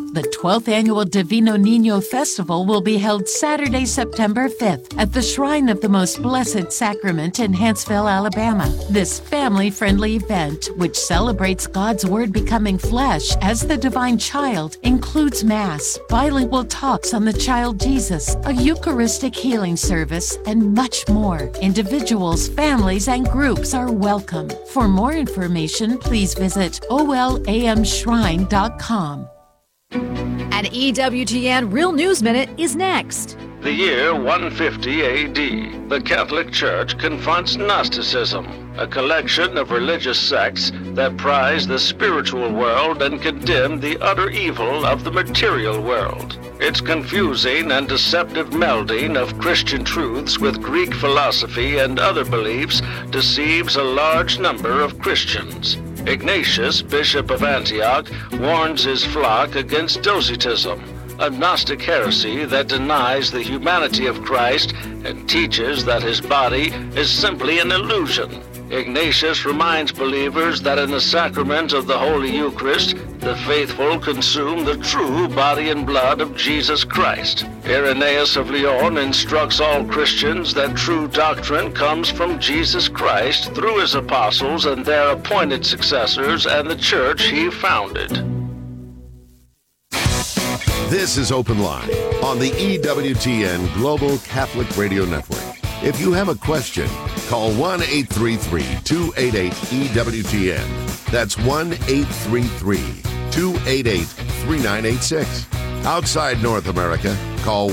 The 12th Annual Divino Niño Festival will be held Saturday, September 5th at the Shrine of the Most Blessed Sacrament in Huntsville, Alabama. This family-friendly event, which celebrates God's Word becoming flesh as the divine child, includes Mass, bilingual talks on the child Jesus, a Eucharistic healing service, and much more. Individuals, families, and groups are welcome. For more information, please visit olamshrine.com. An EWTN Real News Minute is next. The year 150 AD, the Catholic Church confronts Gnosticism, a collection of religious sects that prize the spiritual world and condemn the utter evil of the material world. Its confusing and deceptive melding of Christian truths with Greek philosophy and other beliefs deceives a large number of Christians. Ignatius, Bishop of Antioch, warns his flock against Docetism, a Gnostic heresy that denies the humanity of Christ and teaches that his body is simply an illusion. Ignatius reminds believers that in the sacrament of the Holy Eucharist, the faithful consume the true body and blood of Jesus Christ. Irenaeus of Lyon instructs all Christians that true doctrine comes from Jesus Christ through his apostles and their appointed successors and the church he founded. This is Open Line on the EWTN Global Catholic Radio Network. If you have a question, call 1-833-288-EWTN. That's 1-833-288-3986. Outside North America, call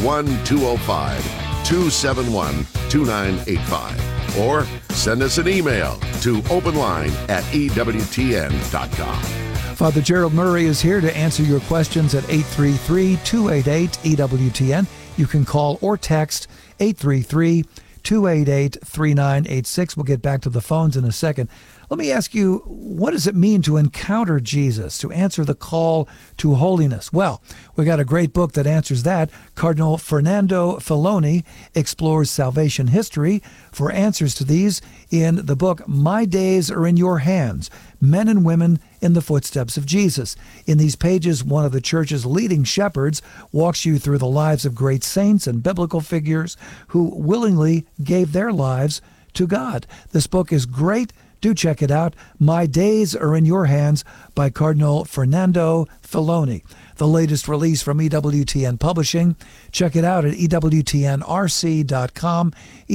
1-205-271-2985. Or send us an email to openline@EWTN.com. Father Gerald Murray is here to answer your questions at 833-288-EWTN. You can call or text 833-288-3986. We'll get back to the phones in a second. Let me ask you, what does it mean to encounter Jesus, to answer the call to holiness? Well, we got a great book that answers that. Cardinal Fernando Filoni explores salvation history for answers to these in the book, My Days Are in Your Hands, Men and Women in the Footsteps of Jesus. In these pages, one of the church's leading shepherds walks you through the lives of great saints and biblical figures who willingly gave their lives to God. This book is great. Do check it out. My Days Are in Your Hands by Cardinal Fernando Filoni. The latest release from EWTN Publishing. Check it out at EWTNRC.com,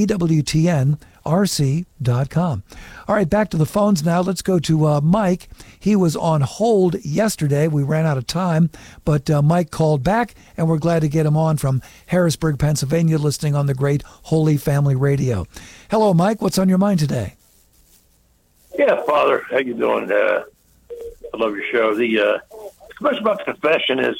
EWTNRC.com. All right, back to the phones now. Let's go to Mike. He was on hold yesterday. We ran out of time, but Mike called back, and we're glad to get him on from Harrisburg, Pennsylvania, listening on the great Holy Family Radio. Hello, Mike. What's on your mind today? Yeah, Father, how you doing? I love your show. The question about confession is,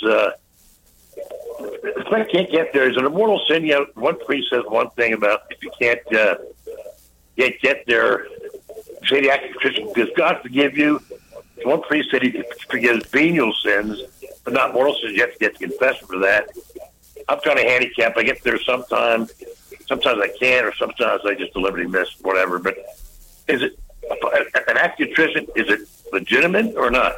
if I can't get there, is an immortal sin? You know, one priest says one thing about if you can't get there, say the act of contrition, does God forgive you? One priest said he forgives venial sins, but not mortal sins. You have to get to confession for that. I'm kind of handicapped. I get there sometimes. Sometimes I can't, or sometimes I just deliberately miss, whatever. But is it an act of contrition? Is it legitimate or not?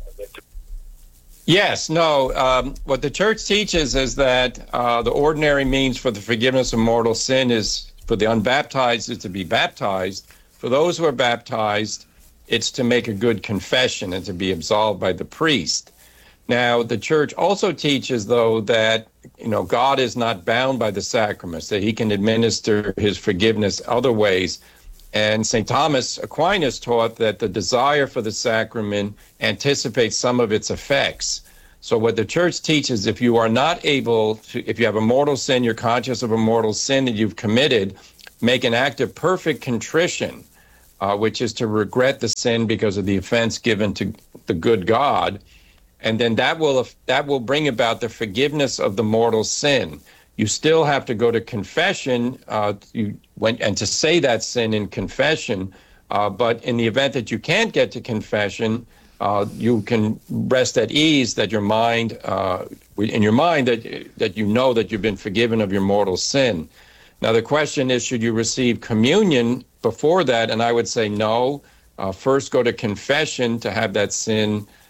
Yes, no. What the church teaches is that the ordinary means for the forgiveness of mortal sin is for the unbaptized is to be baptized. For those who are baptized, it's to make a good confession and to be absolved by the priest. Now, the church also teaches, though, that God is not bound by the sacraments, that he can administer his forgiveness other ways. And St. Thomas Aquinas taught that the desire for the sacrament anticipates some of its effects. So what the church teaches, if you are not able to, if you have a mortal sin, you're conscious of a mortal sin that you've committed, make an act of perfect contrition, which is to regret the sin because of the offense given to the good God. And then that will bring about the forgiveness of the mortal sin. You still have to go to confession and to say that sin in confession. But in the event that you can't get to confession, you can rest at ease that your mind, in your mind, that you know that you've been forgiven of your mortal sin. Now, the question is, should you receive communion before that? And I would say no. First, go to confession to have that sin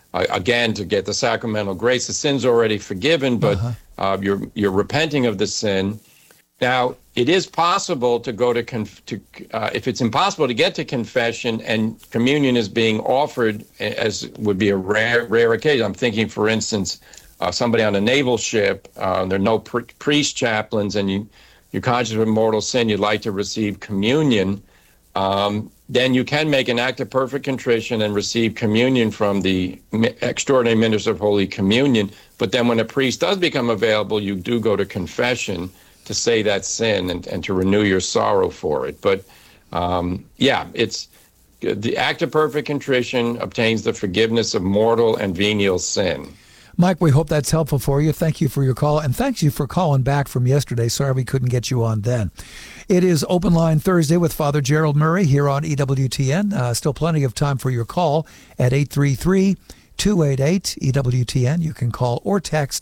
again, to get the sacramental grace. The sin's already forgiven, but you're repenting of the sin. Now, it is possible to go to if it's impossible to get to confession and communion is being offered, as would be a rare occasion. I'm thinking, for instance, somebody on a naval ship, there are no priest chaplains, and you're conscious of mortal sin, you'd like to receive communion, then you can make an act of perfect contrition and receive communion from the extraordinary minister of Holy Communion. But then when a priest does become available, you do go to confession to say that sin and to renew your sorrow for it. But it's the act of perfect contrition obtains the forgiveness of mortal and venial sin. Mike, we hope that's helpful for you. Thank you for your call, and thanks you for calling back from yesterday. Sorry we couldn't get you on then. It is Open Line Thursday with Father Gerald Murray here on EWTN. Still plenty of time for your call at 833-288-EWTN. You can call or text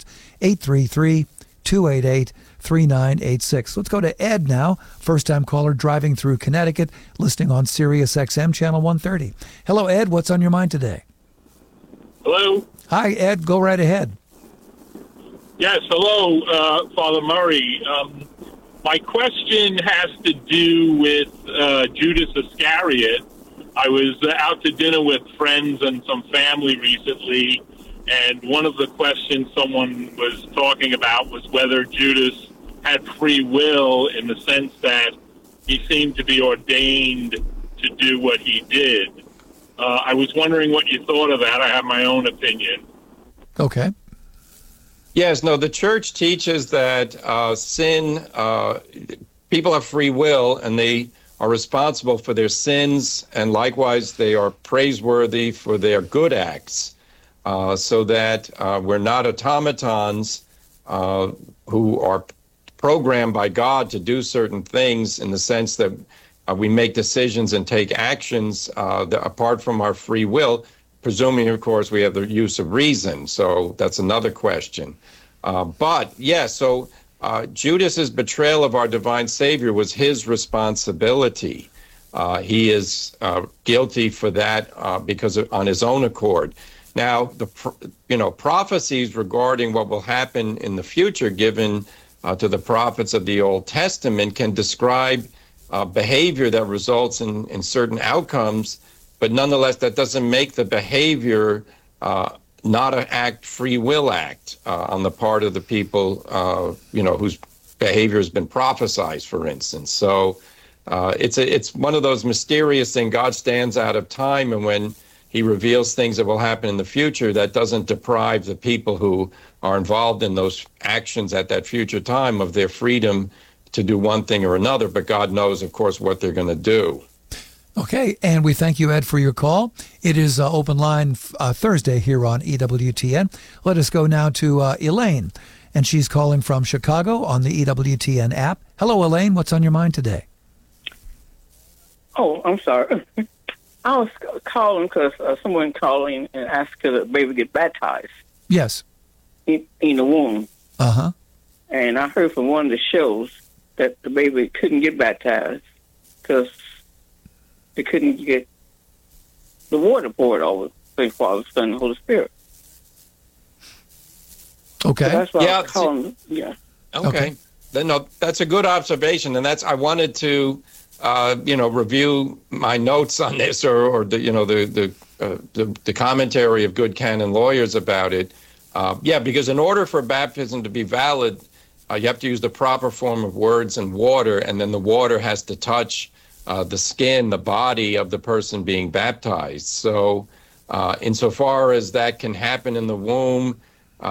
833-288-3986. Let's go to Ed now, first-time caller driving through Connecticut, listening on Sirius XM Channel 130. Hello, Ed. What's on your mind today? Hello. Hi, Ed. Go right ahead. Yes, hello, Father Murray. My question has to do with Judas Iscariot. I was out to dinner with friends and some family recently, and one of the questions someone was talking about was whether Judas had free will, in the sense that he seemed to be ordained to do what he did. I was wondering what you thought of that. I have my own opinion. Okay. Yes, no, the church teaches that people have free will and they are responsible for their sins, and likewise they are praiseworthy for their good acts, so that we're not automatons who are programmed by God to do certain things, in the sense that we make decisions and take actions that apart from our free will, presuming, of course, we have the use of reason. So that's another question. Judas's betrayal of our divine Savior was his responsibility. He is guilty for that because on his own accord. Now, prophecies regarding what will happen in the future, given to the prophets of the Old Testament, can describe behavior that results in certain outcomes, but nonetheless, that doesn't make the behavior not an free will act on the part of the people, whose behavior has been prophesized, for instance. So it's one of those mysterious things. God stands out of time, and when he reveals things that will happen in the future, that doesn't deprive the people who are involved in those actions at that future time of their freedom to do one thing or another, but God knows, of course, what they're going to do. Okay, and we thank you, Ed, for your call. It is Open Line Thursday here on EWTN. Let us go now to Elaine, and she's calling from Chicago on the EWTN app. Hello, Elaine. What's on your mind today? Oh, I'm sorry. I was calling because someone calling and asked could the baby get baptized. Yes. In the womb. Uh-huh. And I heard from one of the shows that the baby couldn't get baptized because they couldn't get the water poured over the Father, Son, and Holy Spirit. Okay. So that's why I was calling. Yeah. Okay. No, that's a good observation, and I wanted to, review my notes on this, or the commentary of good canon lawyers about it. Because in order for baptism to be valid, you have to use the proper form of words and water, and then the water has to touch the skin, the body of the person being baptized. So insofar as that can happen in the womb,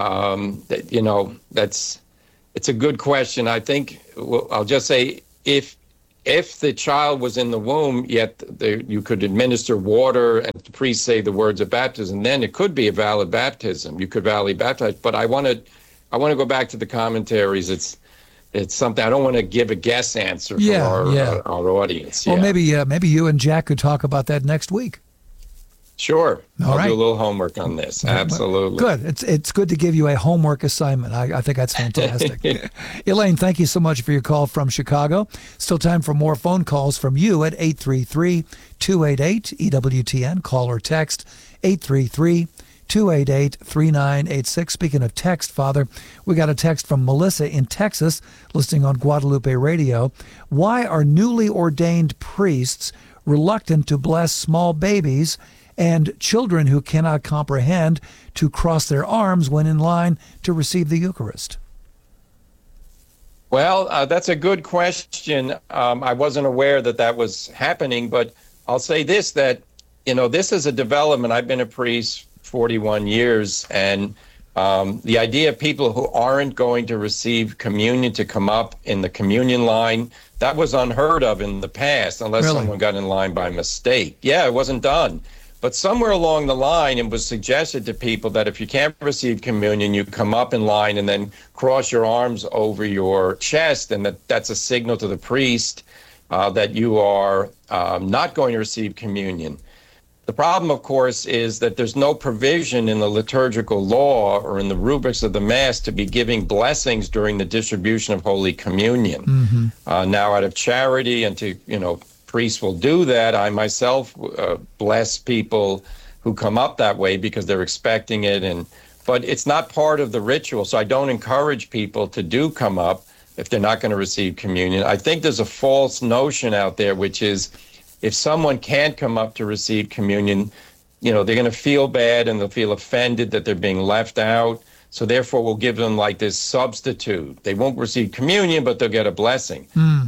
it's a good question. I think I'll just say if the child was in the womb, yet you could administer water and the priest say the words of baptism, then it could be a valid baptism. You could validly baptize. But I want to go back to the commentaries. It's something I don't want to give a guess answer for our audience. Well, maybe you and Jack could talk about that next week. Sure. I'll right. do a little homework on this. Absolutely. Good. It's good to give you a homework assignment. I think that's fantastic. Elaine, thank you so much for your call from Chicago. Still time for more phone calls from you at 833-288-EWTN. Call or text 833 833-288-3986. Speaking of text, Father, we got a text from Melissa in Texas, listening on Guadalupe Radio. Why are newly ordained priests reluctant to bless small babies and children who cannot comprehend to cross their arms when in line to receive the Eucharist? Well, that's a good question. I wasn't aware that that was happening, but I'll say this, that, this is a development. I've been a priest 41 years, and the idea of people who aren't going to receive communion to come up in the communion line, that was unheard of in the past, unless someone got in line by mistake. Yeah, it wasn't done. But somewhere along the line, it was suggested to people that if you can't receive communion, you come up in line and then cross your arms over your chest, and that's a signal to the priest that you are not going to receive communion. The problem, of course, is that there's no provision in the liturgical law or in the rubrics of the Mass to be giving blessings during the distribution of Holy Communion. Mm-hmm. Now, out of charity and to, priests will do that. I myself bless people who come up that way because they're expecting it, but it's not part of the ritual, so I don't encourage people to do come up if they're not going to receive communion. I think there's a false notion out there, which is if someone can't come up to receive communion, they're going to feel bad and they'll feel offended that they're being left out, so therefore we'll give them like this substitute. They won't receive communion, but they'll get a blessing.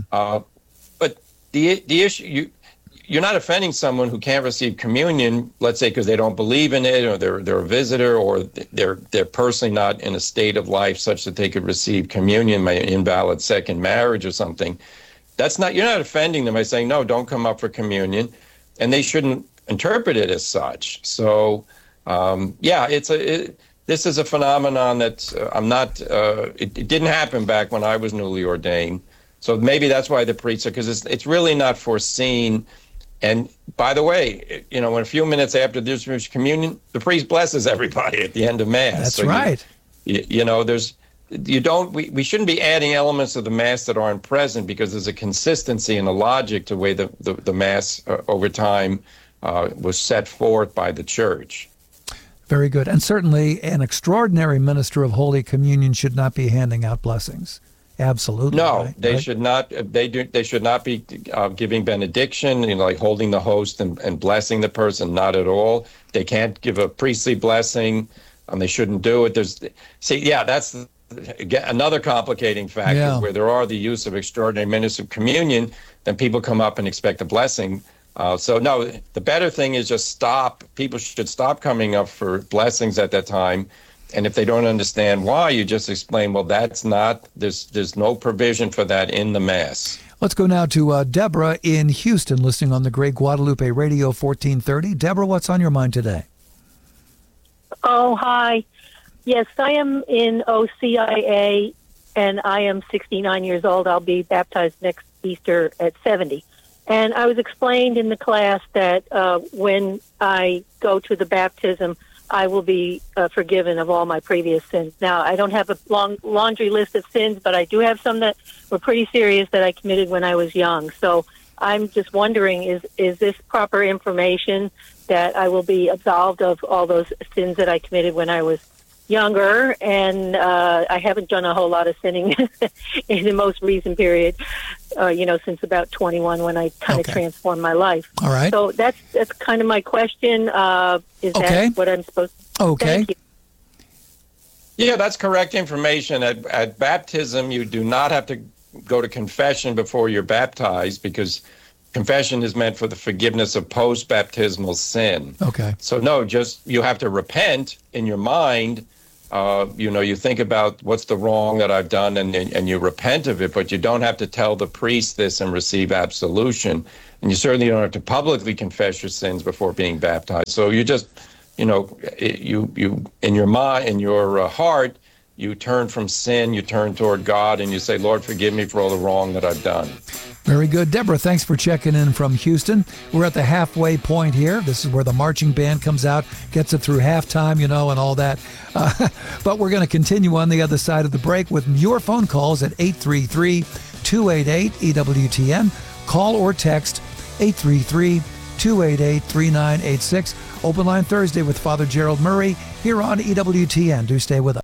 The issue, you're not offending someone who can't receive communion, let's say because they don't believe in it, or they're a visitor, or they're personally not in a state of life such that they could receive communion, by an invalid second marriage or something. You're not offending them by saying, no, don't come up for communion, and they shouldn't interpret it as such. So, this is a phenomenon that it didn't happen back when I was newly ordained. So maybe that's why the priests are, because it's really not foreseen. And by the way, when a few minutes after the distribution of communion, the priest blesses everybody at the end of Mass. That's so right. We shouldn't be adding elements of the Mass that aren't present, because there's a consistency and a logic to the way the Mass over time was set forth by the Church. Very good. And certainly an extraordinary minister of Holy Communion should not be handing out blessings. Absolutely. No, right? They should not. They should not be giving benediction, like holding the host and blessing the person. Not at all. They can't give a priestly blessing, and they shouldn't do it. That's another complicating factor where there are the use of extraordinary ministers of communion. Then people come up and expect a blessing. The better thing is just stop. People should stop coming up for blessings at that time. And if they don't understand why, you just explain, well, that's not, there's no provision for that in the Mass. Let's go now to Deborah in Houston, listening on the Great Guadalupe Radio 1430. Deborah, what's on your mind today? Oh, hi. Yes, I am in OCIA, and I am 69 years old. I'll be baptized next Easter at 70. And I was explained in the class that when I go to the baptism, I will be forgiven of all my previous sins. Now, I don't have a long laundry list of sins, but I do have some that were pretty serious that I committed when I was young. So I'm just wondering, is this proper information that I will be absolved of all those sins that I committed when I was younger? And I haven't done a whole lot of sinning in the most recent period, since about 21 when I kind of transformed my life. All right. So that's kind of my question. Is that what I'm supposed to? Okay. Thank you. Yeah, that's correct information. At baptism, you do not have to go to confession before you're baptized, because confession is meant for the forgiveness of post-baptismal sin. Okay. So no, just you have to repent in your mind. You think about what's the wrong that I've done, and you repent of it, but you don't have to tell the priest this and receive absolution. And you certainly don't have to publicly confess your sins before being baptized. So you just, you in your mind, in your heart, you turn from sin, you turn toward God, and you say, Lord, forgive me for all the wrong that I've done. Very good. Deborah, thanks for checking in from Houston. We're at the halfway point here. This is where the marching band comes out, gets it through halftime, and all that. But we're going to continue on the other side of the break with your phone calls at 833-288-EWTN. Call or text 833-288-3986. Open Line Thursday with Father Gerald Murray here on EWTN. Do stay with us.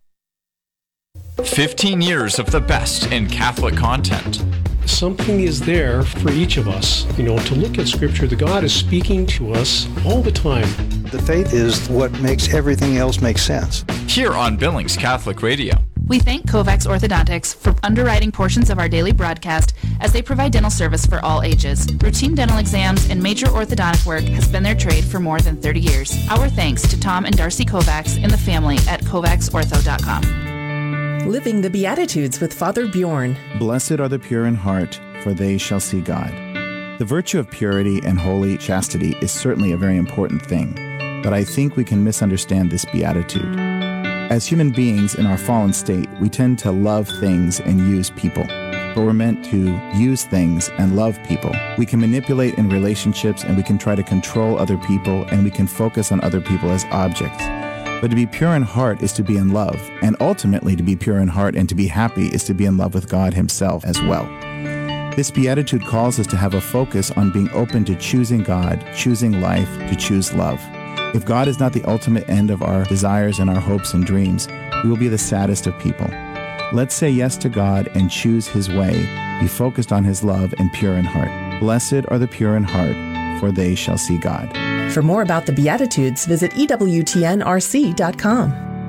15 years of the best in Catholic content. Something is there for each of us, to look at Scripture. The God is speaking to us all the time. The faith is what makes everything else make sense. Here on Billings Catholic Radio. We thank Kovacs Orthodontics for underwriting portions of our daily broadcast as they provide dental service for all ages. Routine dental exams and major orthodontic work has been their trade for more than 30 years. Our thanks to Tom and Darcy Kovacs and the family at KovacsOrtho.com. Living the Beatitudes with Father Bjorn. Blessed are the pure in heart, for they shall see God. The virtue of purity and holy chastity is certainly a very important thing, but I think we can misunderstand this beatitude. As human beings in our fallen state, we tend to love things and use people, but we're meant to use things and love people. We can manipulate in relationships, and we can try to control other people, and we can focus on other people as objects. But to be pure in heart is to be in love, and ultimately to be pure in heart and to be happy is to be in love with God Himself as well. This beatitude calls us to have a focus on being open to choosing God, choosing life, to choose love. If God is not the ultimate end of our desires and our hopes and dreams, we will be the saddest of people. Let's say yes to God and choose His way, be focused on His love and pure in heart. Blessed are the pure in heart, for they shall see God. For more about the Beatitudes, visit EWTNRC.com.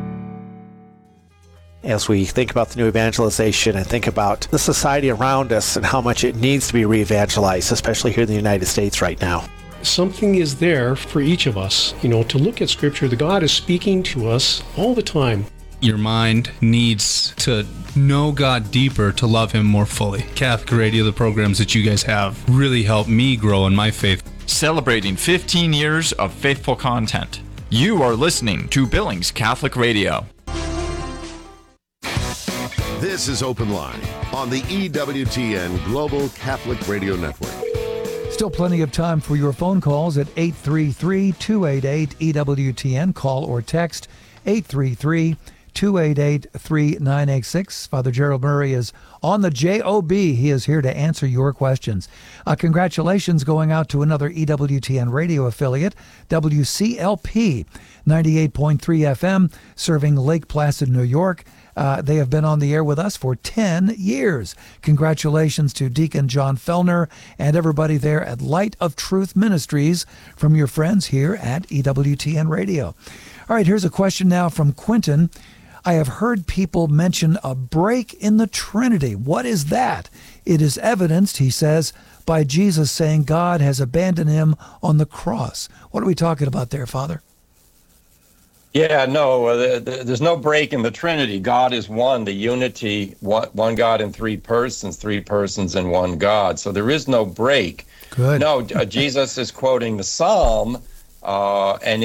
As we think about the new evangelization and think about the society around us and how much it needs to be re-evangelized, especially here in the United States right now. Something is there for each of us, to look at Scripture. The God is speaking to us all the time. Your mind needs to know God deeper to love Him more fully. Catholic Radio, the programs that you guys have, really helped me grow in my faith. Celebrating 15 years of faithful content. You are listening to Billings Catholic Radio. This is Open Line on the EWTN Global Catholic Radio Network. Still plenty of time for your phone calls at 833-288-EWTN. Call or text 833-288-3986. Father Gerald Murray is on the JOB. He is here to answer your questions. Congratulations going out to another EWTN radio affiliate, WCLP 98.3 FM, serving Lake Placid, New York. They have been on the air with us for 10 years. Congratulations to Deacon John Fellner and everybody there at Light of Truth Ministries from your friends here at EWTN Radio. All right, here's a question now from Quentin. I have heard people mention a break in the Trinity. What is that? It is evidenced, he says, by Jesus saying God has abandoned him on the cross. What are we talking about there, Father? Yeah, no, there's no break in the Trinity. God is one, the unity, one God in three persons in one God. So there is no break. Good. No, Jesus is quoting the Psalm, and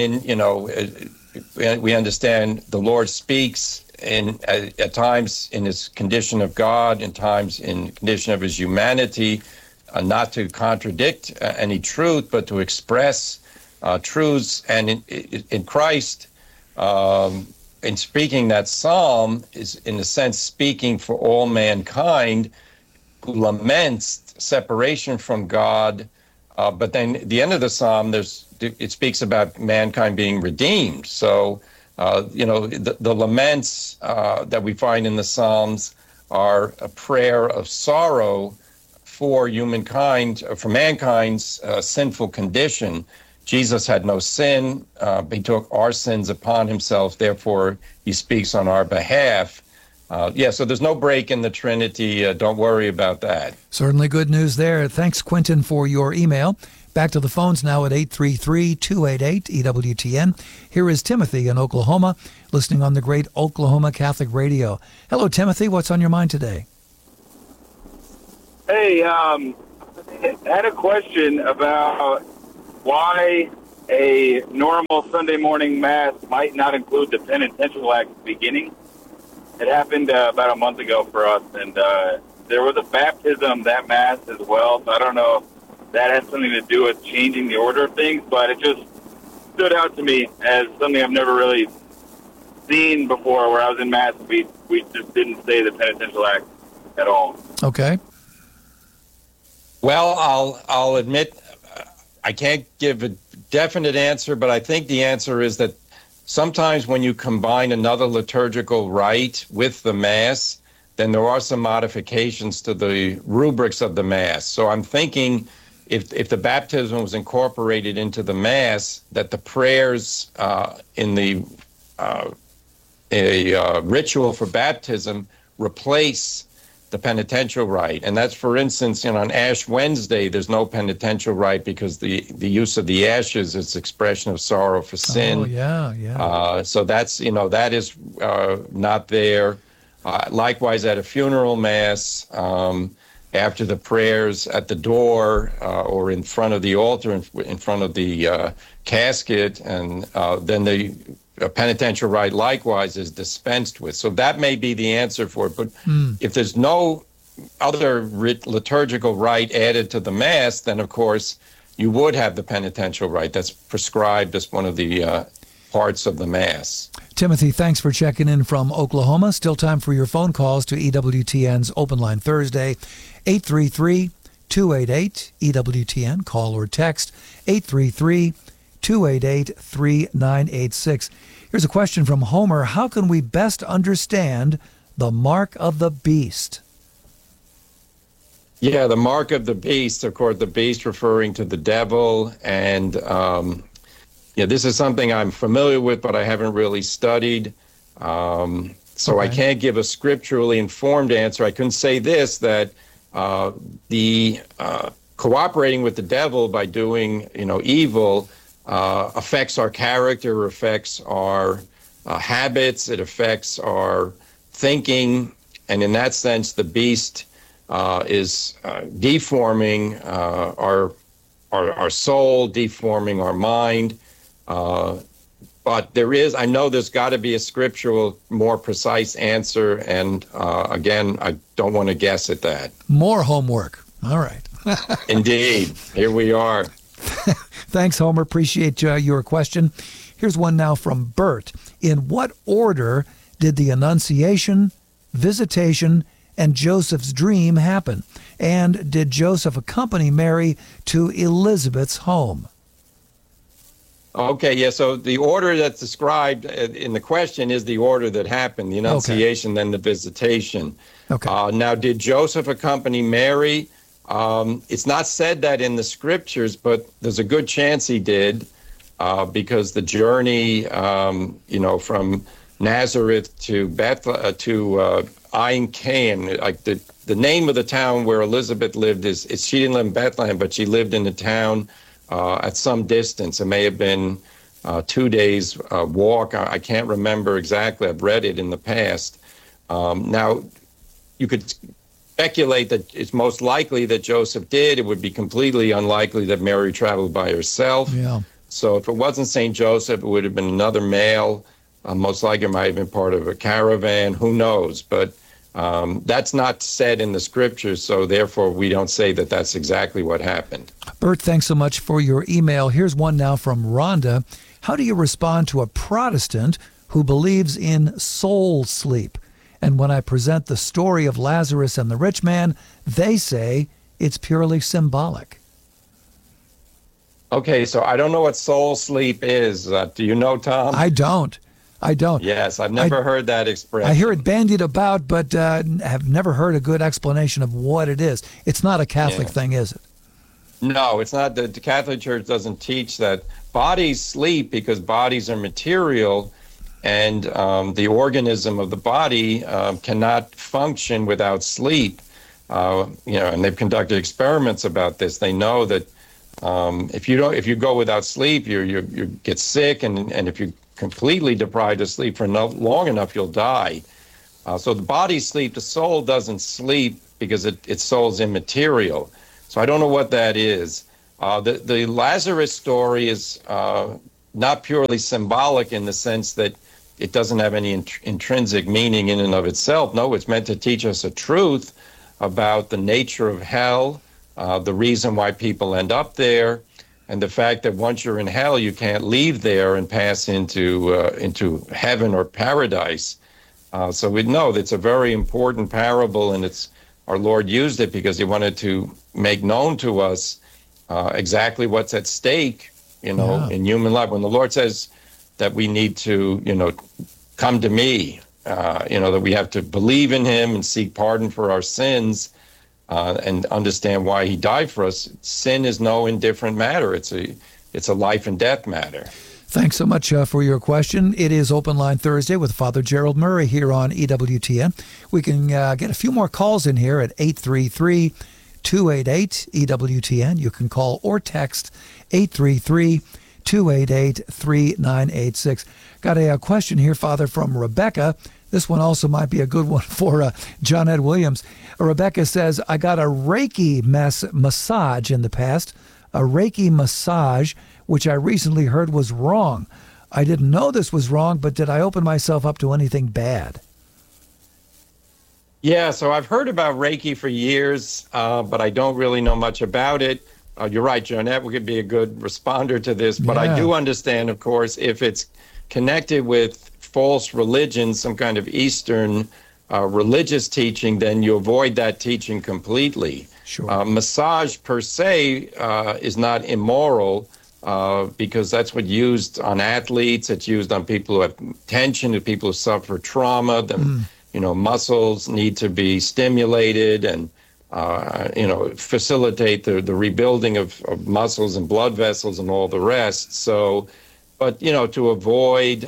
we understand the Lord speaks at times in his condition of God, in times in condition of his humanity, not to contradict any truth, but to express truths. And in Christ, in speaking that psalm, is in a sense speaking for all mankind who laments separation from God. But then at the end of the psalm, it speaks about mankind being redeemed. So, the laments that we find in the Psalms are a prayer of sorrow for humankind, for mankind's sinful condition. Jesus had no sin. He took our sins upon himself. Therefore, he speaks on our behalf. So there's no break in the Trinity. Don't worry about that. Certainly good news there. Thanks, Quentin, for your email. Back to the phones now at 833-288-EWTN. Here is Timothy in Oklahoma, listening on the great Oklahoma Catholic Radio. Hello, Timothy. What's on your mind today? Hey, I had a question about why a normal Sunday morning Mass might not include the penitential act at the beginning. It happened about a month ago for us, and there was a baptism that Mass as well, so I don't know if that has something to do with changing the order of things, but it just stood out to me as something I've never really seen before, where I was in Mass and we just didn't say the penitential act at all. Okay. Well, I'll admit I can't give a definite answer, but I think the answer is that sometimes when you combine another liturgical rite with the Mass, then there are some modifications to the rubrics of the Mass. So I'm thinking if the baptism was incorporated into the Mass, that the prayers in the ritual for baptism replace the penitential rite. And that's, for instance, on Ash Wednesday, there's no penitential rite because the use of the ashes is expression of sorrow for sin. Oh, yeah. So that's, that is not there. Likewise, at a funeral mass, after the prayers at the door or in front of the altar, in front of the casket, and then the penitential rite likewise is dispensed with. So that may be the answer for it. But if there's no other liturgical rite added to the Mass, then of course you would have the penitential rite. That's prescribed as one of the parts of the Mass. Timothy, thanks for checking in from Oklahoma. Still time for your phone calls to EWTN's Open Line Thursday, 833-288-EWTN. Call or text 833-288-3986. Here's a question from Homer. How can we best understand the mark of the beast? Yeah, the mark of the beast, of course, the beast referring to the devil. And this is something I'm familiar with, but I haven't really studied. So I can't give a scripturally informed answer. I can say this, that the cooperating with the devil by doing, evil affects our character, affects our habits, it affects our thinking, and in that sense, the beast is deforming our soul, deforming our mind. But I know there's got to be a scriptural, more precise answer, and again, I don't want to guess at that. More homework. All right. Indeed. Here we are. Thanks, Homer. Appreciate your question. Here's one now from Bert. In what order did the Annunciation, Visitation, and Joseph's dream happen? And did Joseph accompany Mary to Elizabeth's home? Okay, yeah, so the order that's described in the question is the order that happened, the Annunciation, then the Visitation. Okay. Now, did Joseph accompany Mary? It's not said that in the scriptures, but there's a good chance he did, because the journey, from Nazareth to Ein Kaim, like the name of the town where Elizabeth lived is she didn't live in Bethlehem, but she lived in the town at some distance. It may have been 2 days walk. I can't remember exactly. I've read it in the past. Now, you could speculate that it's most likely that Joseph did. It would be completely unlikely that Mary traveled by herself. Yeah. So if it wasn't St. Joseph, it would have been another male. Most likely it might have been part of a caravan. Who knows? But that's not said in the scriptures, so therefore we don't say that that's exactly what happened. Bert, thanks so much for your email. Here's one now from Rhonda. How do you respond to a Protestant who believes in soul sleep? And when I present the story of Lazarus and the rich man, they say it's purely symbolic. Okay, so I don't know what soul sleep is. Do you know, Tom? I don't. Yes, I've never heard that expression. I hear it bandied about, but have never heard a good explanation of what it is. It's not a Catholic thing, is it? No, it's not. The Catholic Church doesn't teach that. Bodies sleep because bodies are material, and the organism of the body cannot function without sleep. And they've conducted experiments about this. They know that if you go without sleep, you get sick, and if you're completely deprived of sleep for long enough, you'll die. So the body sleep, the soul doesn't sleep because its soul's immaterial. So I don't know what that is. The Lazarus story is not purely symbolic in the sense that it doesn't have any intrinsic meaning in and of itself. No, it's meant to teach us a truth about the nature of hell, the reason why people end up there, and the fact that once you're in hell, you can't leave there and pass into heaven or paradise. So we know that it's a very important parable, and our Lord used it because he wanted to make known to us exactly what's at stake, in human life. When the Lord says, that we need to, come to me, that we have to believe in him and seek pardon for our sins and understand why he died for us. Sin is no indifferent matter. It's a life and death matter. Thanks so much for your question. It is Open Line Thursday with Father Gerald Murray here on EWTN. We can get a few more calls in here at 833-288-EWTN. You can call or text 833-288-3986. Got a question here, Father, from Rebecca. This one also might be a good one for John Ed Williams. Rebecca says, I got a Reiki massage in the past, a Reiki massage, which I recently heard was wrong. I didn't know this was wrong, but did I open myself up to anything bad? Yeah, so I've heard about Reiki for years, but I don't really know much about it. You're right, Jonette, we could be a good responder to this, but I do understand, of course, if it's connected with false religion, some kind of Eastern religious teaching, then you avoid that teaching completely. Sure. Massage per se is not immoral because that's what used on athletes. It's used on people who have tension, people who suffer trauma. Muscles need to be stimulated and facilitate the rebuilding of muscles and blood vessels and all the rest. So, but to avoid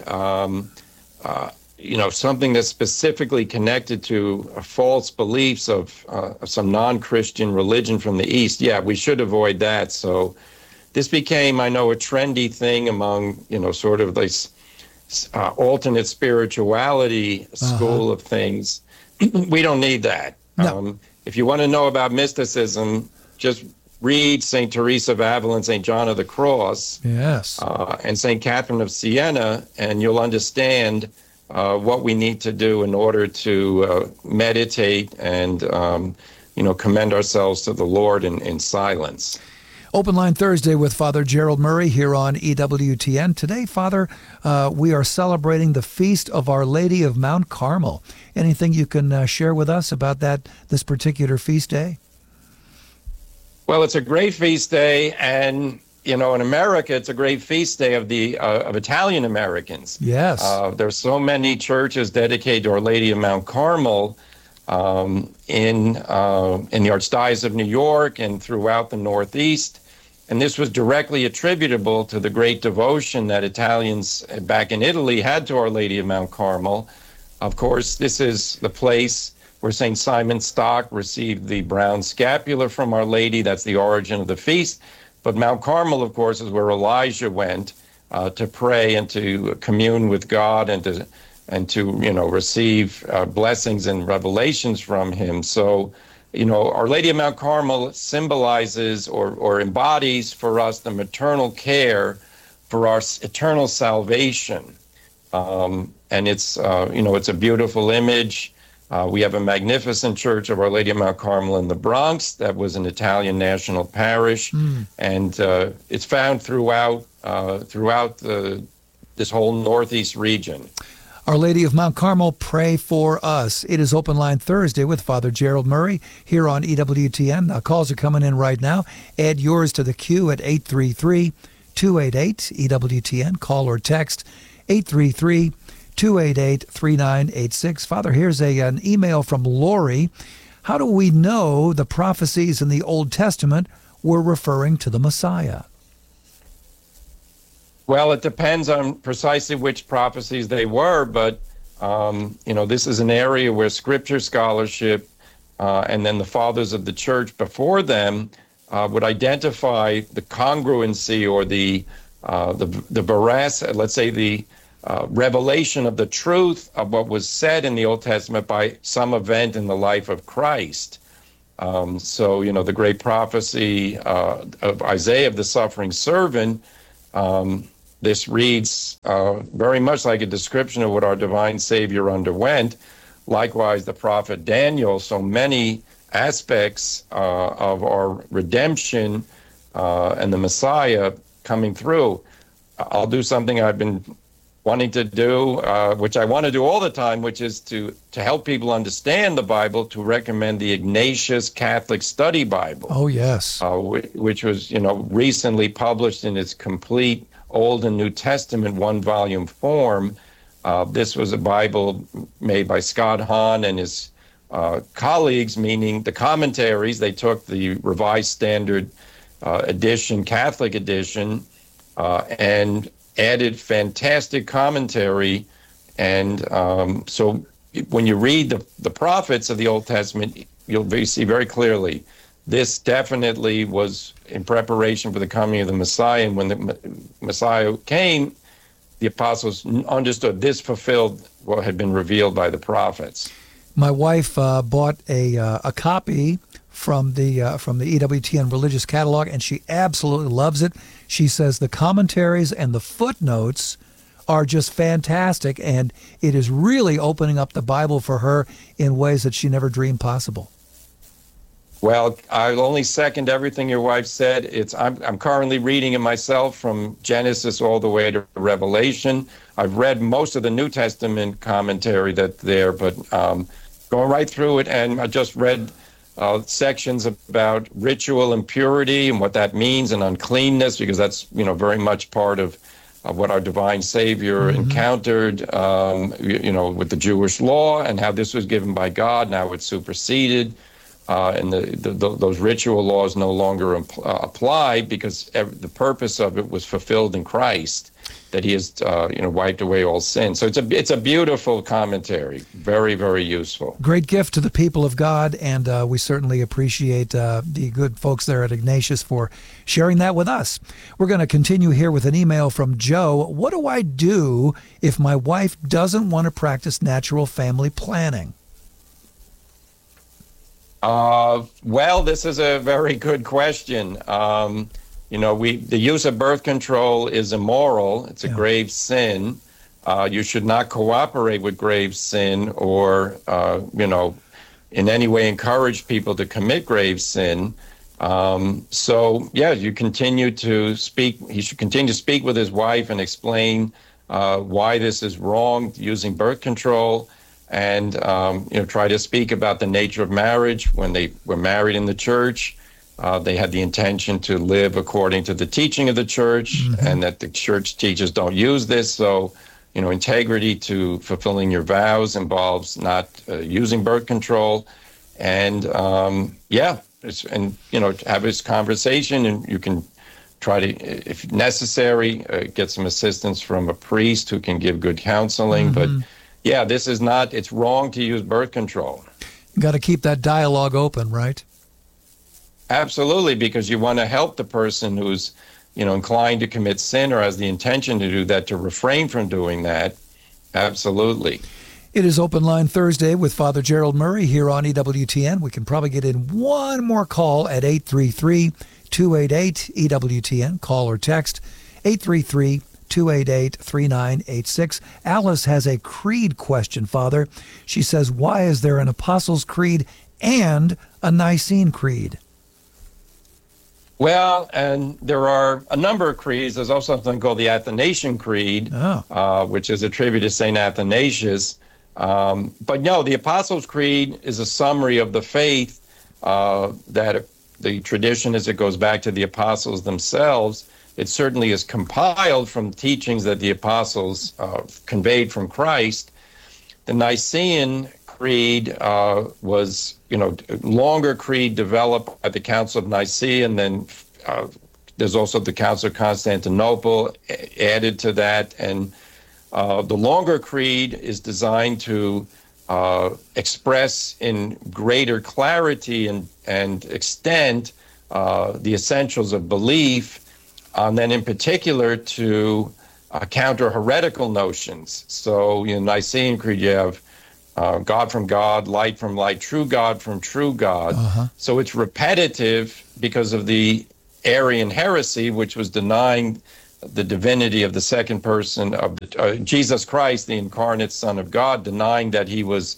something that's specifically connected to false beliefs of some non-Christian religion from the East, we should avoid that. So this became, I know, a trendy thing among, sort of this alternate spirituality school of things. We don't need that. No. If you want to know about mysticism, just read St. Teresa of Avila, St. John of the Cross, and St. Catherine of Siena, and you'll understand what we need to do in order to meditate and, commend ourselves to the Lord in silence. Open Line Thursday with Father Gerald Murray here on EWTN. Today, Father, we are celebrating the Feast of Our Lady of Mount Carmel. Anything you can share with us about this particular feast day? Well, it's a great feast day, and in America, it's a great feast day of Italian Americans. Yes, there's so many churches dedicated to Our Lady of Mount Carmel in the Archdiocese of New York and throughout the Northeast. And this was directly attributable to the great devotion that Italians back in Italy had to Our Lady of Mount Carmel. Of course, this is the place where St. Simon Stock received the brown scapular from Our Lady. That's the origin of the feast. But Mount Carmel, of course, is where Elijah went to pray and to commune with God and to receive blessings and revelations from him. So, Our Lady of Mount Carmel symbolizes or embodies for us the maternal care for our eternal salvation. And it's a beautiful image. We have a magnificent church of Our Lady of Mount Carmel in the Bronx that was an Italian national parish, and it's found throughout this whole Northeast region. Our Lady of Mount Carmel, pray for us. It is Open Line Thursday with Father Gerald Murray here on EWTN. Calls are coming in right now. Add yours to the queue at 833-288-EWTN. Call or text 833-288-3986. Father, here's an email from Lori. How do we know the prophecies in the Old Testament were referring to the Messiah? Well, it depends on precisely which prophecies they were, but, this is an area where scripture scholarship and then the fathers of the church before them would identify the congruency or the veracity, let's say the revelation of the truth of what was said in the Old Testament by some event in the life of Christ. The great prophecy of Isaiah of the suffering servant, this reads very much like a description of what our divine Savior underwent. Likewise, the prophet Daniel, so many aspects of our redemption and the Messiah coming through. I'll do something I've been wanting to do, which I want to do all the time, which is to help people understand the Bible, to recommend the Ignatius Catholic Study Bible. Oh, yes. Which was, recently published in its complete Old and New Testament one-volume form. This was a Bible made by Scott Hahn and his colleagues, meaning the commentaries. They took the Revised Standard edition, Catholic edition, and added fantastic commentary. And so when you read the prophets of the Old Testament, you'll see very clearly this definitely was in preparation for the coming of the Messiah. And when the Messiah came, the apostles understood this fulfilled what had been revealed by the prophets. My wife bought a copy from the EWTN Religious Catalog, and she absolutely loves it. She says the commentaries and the footnotes are just fantastic, and it is really opening up the Bible for her in ways that she never dreamed possible. Well, I'll only second everything your wife said. I'm currently reading it myself from Genesis all the way to Revelation. I've read most of the New Testament commentary that's there, but going right through it, and I just read sections about ritual impurity and what that means, and uncleanness, because that's very much part of what our divine Savior encountered, with the Jewish law, and how this was given by God. Now it's superseded. And those ritual laws no longer apply, because the purpose of it was fulfilled in Christ, that He has wiped away all sin. So it's a beautiful commentary, very, very useful. Great gift to the people of God, and we certainly appreciate the good folks there at Ignatius for sharing that with us. We're going to continue here with an email from Joe. What do I do if my wife doesn't want to practice natural family planning? Well, this is a very good question. The use of birth control is immoral. It's a grave sin. You should not cooperate with grave sin or, in any way encourage people to commit grave sin. You continue to speak. He should continue to speak with his wife and explain why this is wrong, using birth control. And, try to speak about the nature of marriage. When they were married in the church, they had the intention to live according to the teaching of the church, and that the church teachers don't use this. So, integrity to fulfilling your vows involves not using birth control. And, have this conversation, and you can try to, if necessary, get some assistance from a priest who can give good counseling. But yeah, it's wrong to use birth control. You got to keep that dialogue open, right? Absolutely, because you want to help the person who's, inclined to commit sin or has the intention to do that, to refrain from doing that. Absolutely. It is Open Line Thursday with Father Gerald Murray here on EWTN. We can probably get in one more call at 833-288-EWTN. Call or text 833-288-3986. Alice has a creed question, Father. She says, why is there an Apostles' Creed and a Nicene Creed? Well, and there are a number of creeds. There's also something called the Athanasian Creed, which is attributed to St. Athanasius. But no, the Apostles' Creed is a summary of the faith that the tradition as it goes back to the apostles themselves. It certainly is compiled from teachings that the apostles conveyed from Christ. The Nicene Creed was, a longer creed developed by the Council of Nicaea, and then there's also the Council of Constantinople added to that. And the longer creed is designed to express in greater clarity and extent the essentials of belief, and then in particular to counter heretical notions. So in Nicene Creed, you have God from God, light from light, true God from true God. So it's repetitive because of the Arian heresy, which was denying the divinity of the second person of Jesus Christ, the incarnate Son of God, denying that he was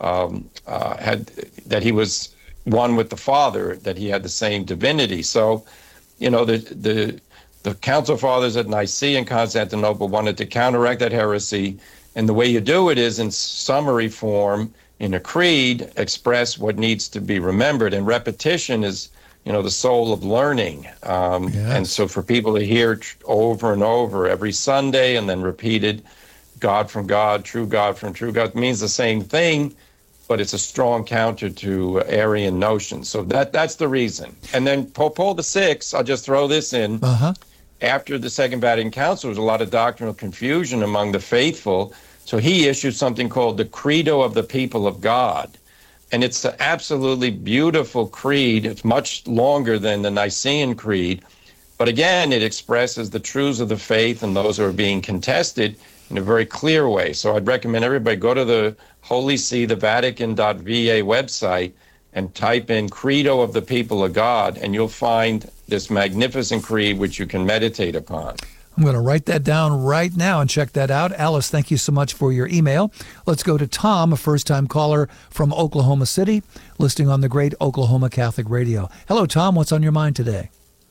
that he was one with the Father, that he had the same divinity. So, the Council Fathers at Nicaea and Constantinople wanted to counteract that heresy, and the way you do it is in summary form, in a creed, express what needs to be remembered, and repetition is the soul of learning. And so for people to hear over and over every Sunday and then repeated, God from God, true God from true God, means the same thing, but it's a strong counter to Arian notions. So that's the reason. And then Pope Paul VI, I'll just throw this in, after the Second Vatican Council, there was a lot of doctrinal confusion among the faithful, so he issued something called the Credo of the People of God. And it's an absolutely beautiful creed. It's much longer than the Nicene Creed. But again, it expresses the truths of the faith and those who are being contested in a very clear way. So I'd recommend everybody go to the Holy See, the Vatican.va website, and type in Credo of the People of God, and you'll find this magnificent creed which you can meditate upon. I'm going to write that down right now and check that out. Alice, thank you so much for your email. Let's go to Tom, a first-time caller from Oklahoma City, listening on the great Oklahoma Catholic Radio. Hello, Tom. What's on your mind today?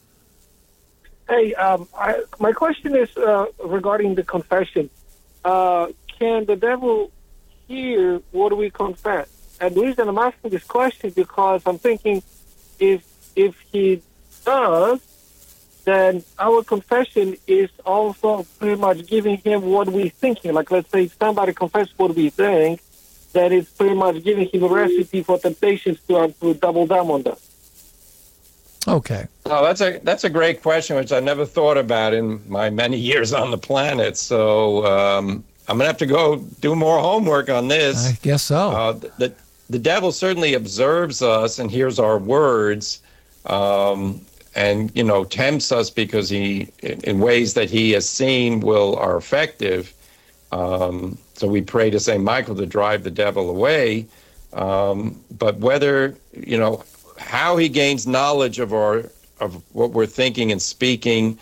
Hey, my question is regarding the confession. Can the devil hear what we confess? And the reason I'm asking this question because I'm thinking if he does, then our confession is also pretty much giving him what we're thinking. Like, let's say somebody confesses what we think, then it's pretty much giving him a recipe for temptations to double down on that. Okay. Oh, that's a great question, which I never thought about in my many years on the planet. So I'm going to have to go do more homework on this. I guess so. The devil certainly observes us and hears our words, and tempts us because he, in ways that he has seen are effective. So we pray to St. Michael to drive the devil away. But whether how he gains knowledge of what we're thinking and speaking,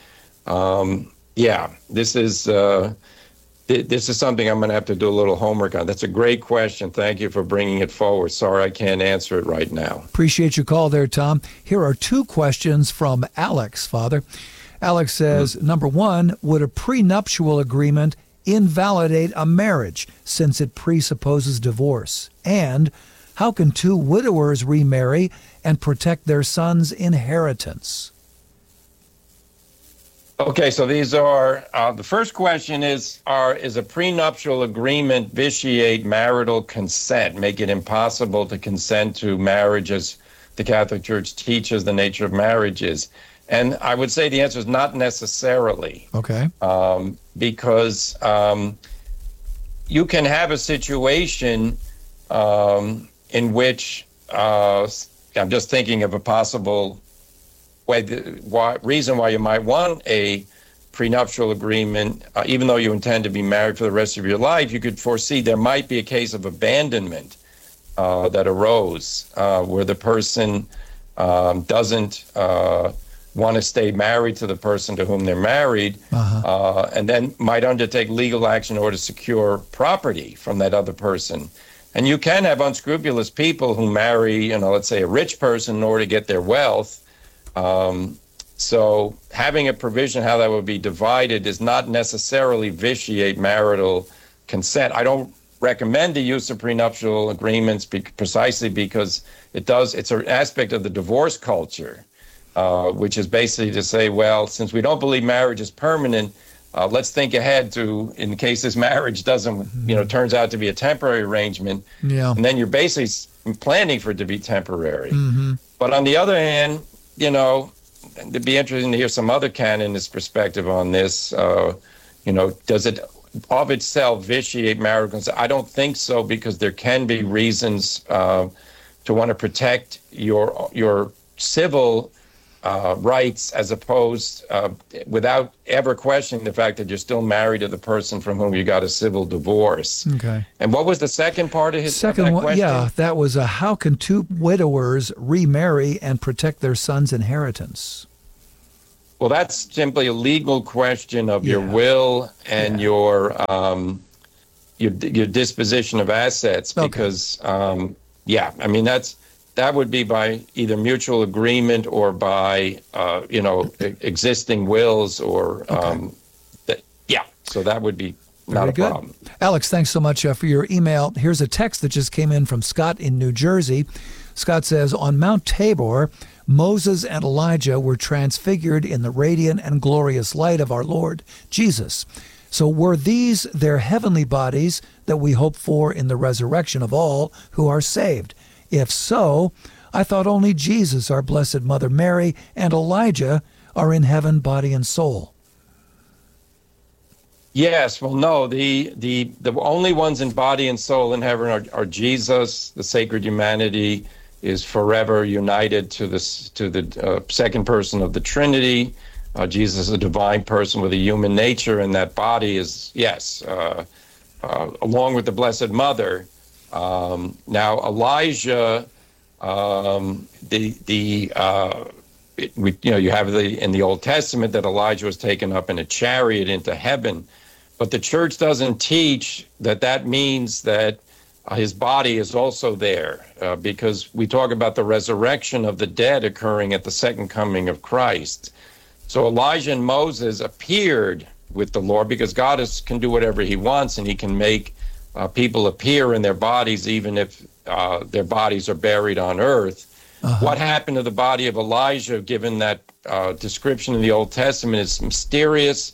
this is something I'm going to have to do a little homework on. That's a great question. Thank you for bringing it forward. Sorry I can't answer it right now. Appreciate your call there, Tom. Here are two questions from Alex, Father. Alex says, number one, would a prenuptial agreement invalidate a marriage since it presupposes divorce? And how can two widowers remarry and protect their son's inheritance? Okay, so these are, the first question is a prenuptial agreement vitiate marital consent, make it impossible to consent to marriage as the Catholic Church teaches the nature of marriage is? And I would say the answer is not necessarily. Okay. Because you can have a situation in which, I'm just thinking of a possible reason why you might want a prenuptial agreement, even though you intend to be married for the rest of your life, you could foresee there might be a case of abandonment that arose where the person doesn't want to stay married to the person to whom they're married, and then might undertake legal action in order to secure property from that other person. And you can have unscrupulous people who marry, let's say a rich person in order to get their wealth. So having a provision how that would be divided does not necessarily vitiate marital consent. I don't recommend the use of prenuptial agreements precisely because it's an aspect of the divorce culture, which is basically to say, well, since we don't believe marriage is permanent, let's think ahead to, in case this marriage doesn't, turns out to be a temporary arrangement. Yeah. And then you're basically planning for it to be temporary. Mm-hmm. But on the other hand, it'd be interesting to hear some other canonist perspective on this. Does it of itself vitiate marital consent? I don't think so, because there can be reasons to want to protect your civil rights as opposed without ever questioning the fact that you're still married to the person from whom you got a civil divorce. Okay. And what was the second part of his second one? question? Yeah, that was how can two widowers remarry and protect their son's inheritance? Well, that's simply a legal question of your will and your disposition of assets. Okay. Because that would be by either mutual agreement or by existing wills or so that would be not a problem. Alex, thanks so much for your email. Here's a text that just came in from Scott in New Jersey. Scott says, on Mount Tabor, Moses and Elijah were transfigured in the radiant and glorious light of our Lord Jesus. So were these their heavenly bodies that we hope for in the resurrection of all who are saved? If so, I thought only Jesus, our Blessed Mother Mary, and Elijah are in heaven, body and soul. Yes, well, no. The only ones in body and soul in heaven are Jesus. The sacred humanity is forever united to the second person of the Trinity. Jesus is a divine person with a human nature, and that body is, yes, along with the Blessed Mother. Now, Elijah, you have in the Old Testament that Elijah was taken up in a chariot into heaven, but the church doesn't teach that means that his body is also there, because we talk about the resurrection of the dead occurring at the second coming of Christ. So Elijah and Moses appeared with the Lord because God can do whatever he wants, and he can make people appear in their bodies even if their bodies are buried on earth. What happened to the body of Elijah, given that description in the Old Testament, is mysterious.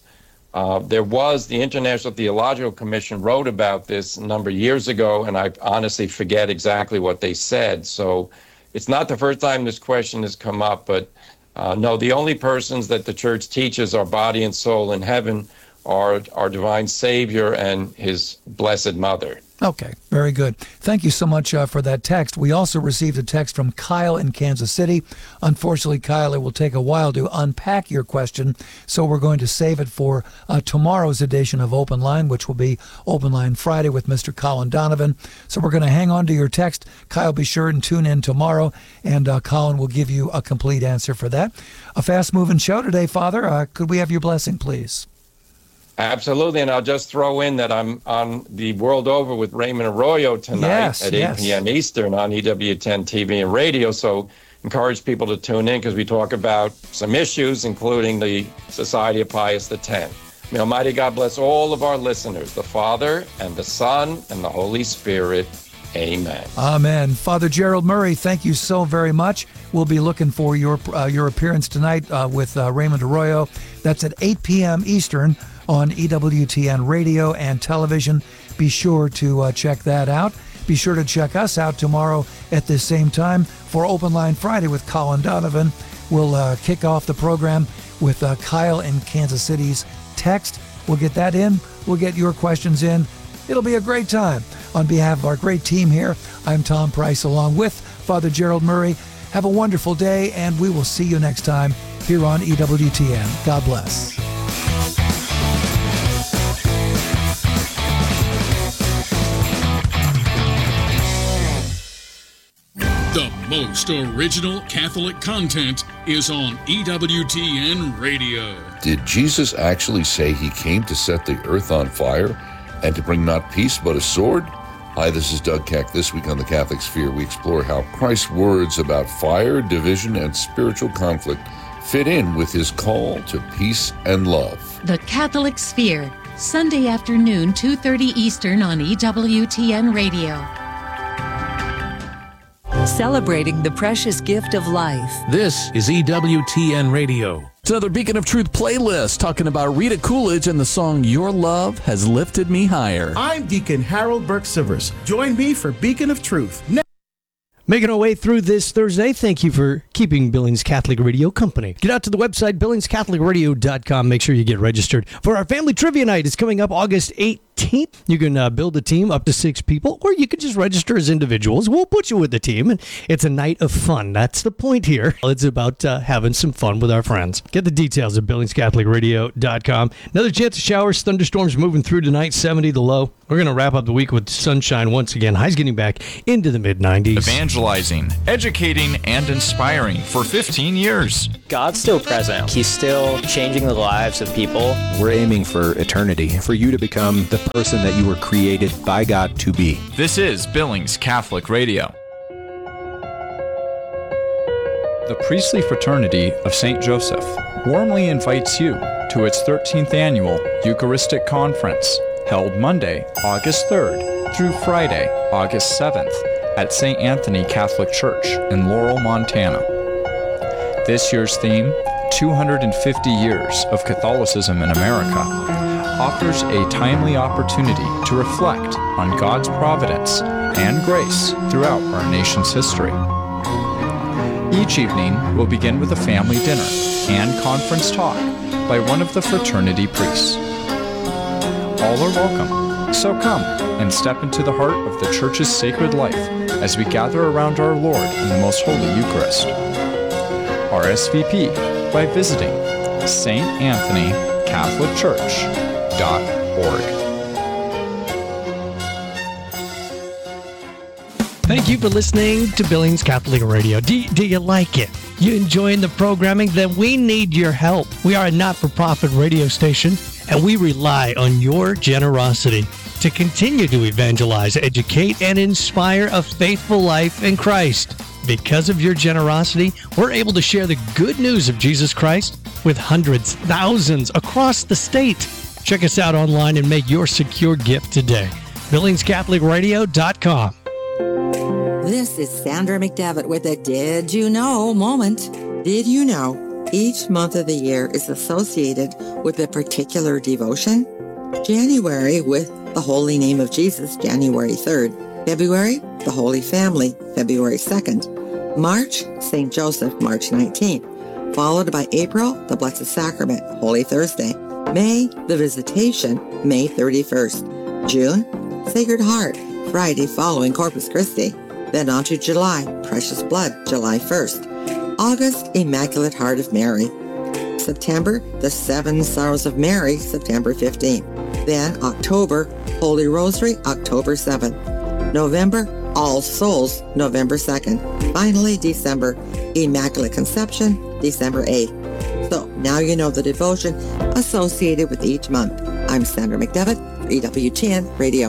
The International Theological Commission wrote about this a number of years ago, and I honestly forget exactly what they said. So it's not the first time this question has come up, but no, the only persons that the church teaches are body and soul in heaven are our divine Savior and his Blessed Mother. Okay, very good. Thank you so much for that text. We also received a text from Kyle in Kansas City. Unfortunately, Kyle, it will take a while to unpack your question, so we're going to save it for tomorrow's edition of Open Line, which will be Open Line Friday with Mr. Colin Donovan. So we're going to hang on to your text. Kyle, be sure and tune in tomorrow, and Colin will give you a complete answer for that. A fast-moving show today, Father. Could we have your blessing, please? Absolutely, and I'll just throw in that I'm on the World Over with Raymond Arroyo tonight at 8 p.m. Eastern on EWTN TV and radio, so encourage people to tune in because we talk about some issues, including the Society of Pius X. May Almighty God bless all of our listeners, the Father, and the Son, and the Holy Spirit. Amen. Amen. Father Gerald Murray, thank you so very much. We'll be looking for your appearance tonight with Raymond Arroyo. That's at 8 p.m. Eastern on EWTN radio and television. Be sure to check that out. Be sure to check us out tomorrow at this same time for Open Line Friday with Colin Donovan. We'll kick off the program with Kyle in Kansas City's text. We'll get that in. We'll get your questions in. It'll be a great time. On behalf of our great team here, I'm Tom Price along with Father Gerald Murray. Have a wonderful day, and we will see you next time here on EWTN. God bless. The most original Catholic content is on EWTN Radio. Did Jesus actually say he came to set the earth on fire and to bring not peace but a sword? Hi, this is Doug Keck. This week on The Catholic Sphere, we explore how Christ's words about fire, division, and spiritual conflict fit in with his call to peace and love. The Catholic Sphere, Sunday afternoon, 2:30 Eastern on EWTN Radio. Celebrating the precious gift of life. This is EWTN Radio. It's another Beacon of Truth playlist talking about Rita Coolidge and the song Your Love Has Lifted Me Higher. I'm Deacon Harold Burke-Sivers. Join me for Beacon of Truth. Making our way through this Thursday, thank you for keeping Billings Catholic Radio company. Get out to the website, BillingsCatholicRadio.com. Make sure you get registered for our Family Trivia Night. It's coming up August 18th. You can build a team up to 6 people, or you can just register as individuals. We'll put you with the team, and it's a night of fun. That's the point here. It's about having some fun with our friends. Get the details at BillingsCatholicRadio.com. Another chance of showers, thunderstorms moving through tonight, 70 the low. We're going to wrap up the week with sunshine once again. Highs getting back into the mid-90s. Evangelizing, educating, and inspiring for 15 years. God's still present. He's still changing the lives of people. We're aiming for eternity, for you to become the person that you were created by God to be. This is Billings Catholic Radio. The Priestly Fraternity of St. Joseph warmly invites you to its 13th annual Eucharistic Conference, held Monday, August 3rd through Friday, August 7th at St. Anthony Catholic Church in Laurel, Montana. This year's theme, 250 Years of Catholicism in America, offers a timely opportunity to reflect on God's providence and grace throughout our nation's history. Each evening will begin with a family dinner and conference talk by one of the fraternity priests. All are welcome, so come and step into the heart of the Church's sacred life as we gather around our Lord in the Most Holy Eucharist. RSVP by visiting StAnthonyCatholicChurch.org. Thank you for listening to Billings Catholic Radio. Do you like it? You enjoying the programming? Then we need your help. We are a not-for-profit radio station, and we rely on your generosity to continue to evangelize, educate, and inspire a faithful life in Christ. Because of your generosity, we're able to share the good news of Jesus Christ with hundreds, thousands across the state. Check us out online and make your secure gift today. BillingsCatholicRadio.com. This is Sandra McDevitt with a Did You Know moment. Did you know each month of the year is associated with a particular devotion? January with the Holy Name of Jesus, January 3rd. February, the Holy Family, February 2nd. March, St. Joseph, March 19th. Followed by April, the Blessed Sacrament, Holy Thursday. May, the Visitation, May 31st. June, Sacred Heart, Friday following Corpus Christi. Then on to July, Precious Blood, July 1st. August, Immaculate Heart of Mary. September, the Seven Sorrows of Mary, September 15th. Then October, Holy Rosary, October 7th. November, All Souls, November 2nd. Finally, December, Immaculate Conception, December 8th. So now you know the devotion associated with each month. I'm Sandra McDevitt for EWTN Radio.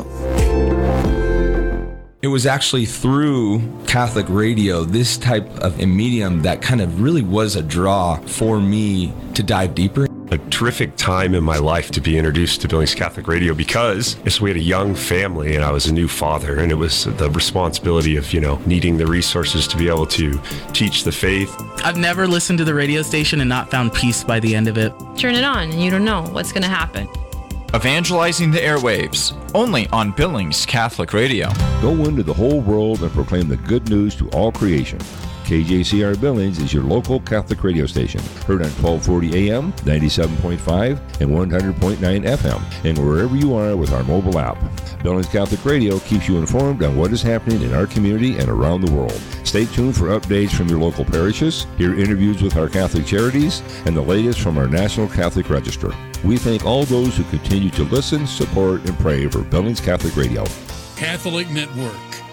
It was actually through Catholic radio, this type of a medium, that kind of really was a draw for me to dive deeper. A terrific time in my life to be introduced to Billings Catholic Radio because we had a young family and I was a new father, and it was the responsibility of, needing the resources to be able to teach the faith. I've never listened to the radio station and not found peace by the end of it. Turn it on and you don't know what's going to happen. Evangelizing the airwaves, only on Billings Catholic Radio. Go into the whole world and proclaim the good news to all creation. KJCR Billings is your local Catholic radio station, heard on 1240 AM, 97.5, and 100.9 FM, and wherever you are with our mobile app. Billings Catholic Radio keeps you informed on what is happening in our community and around the world. Stay tuned for updates from your local parishes, hear interviews with our Catholic charities, and the latest from our National Catholic Register. We thank all those who continue to listen, support, and pray for Billings Catholic Radio. Catholic Network.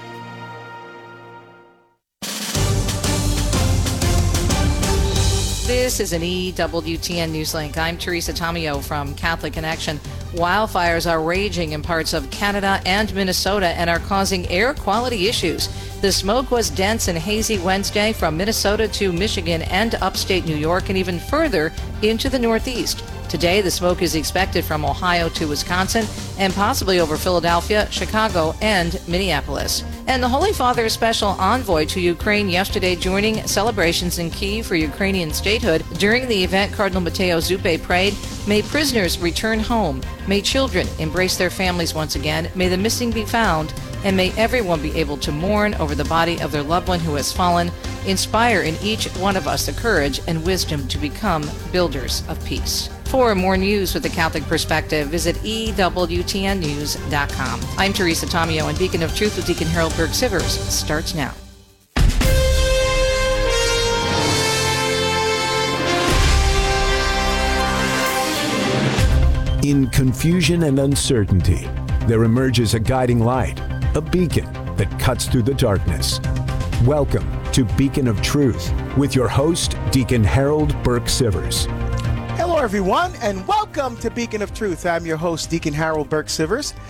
This is an EWTN Newslink. I'm Teresa Tomeo from Catholic Connection. Wildfires are raging in parts of Canada and Minnesota and are causing air quality issues. The smoke was dense and hazy Wednesday from Minnesota to Michigan and upstate New York and even further into the Northeast. Today, the smoke is expected from Ohio to Wisconsin and possibly over Philadelphia, Chicago, and Minneapolis. And the Holy Father's special envoy to Ukraine yesterday joining celebrations in Kyiv for Ukrainian statehood. During the event, Cardinal Matteo Zuppi prayed, "May prisoners return home. May children embrace their families once again. May the missing be found. And may everyone be able to mourn over the body of their loved one who has fallen. Inspire in each one of us the courage and wisdom to become builders of peace." For more news with a Catholic perspective, visit EWTNnews.com. I'm Teresa Tomeo, and Beacon of Truth with Deacon Harold Burke-Sivers starts now. In confusion and uncertainty, there emerges a guiding light, a beacon that cuts through the darkness. Welcome to Beacon of Truth with your host, Deacon Harold Burke-Sivers. Hello, everyone, and welcome to Beacon of Truth. I'm your host, Deacon Harold Burke-Sivers.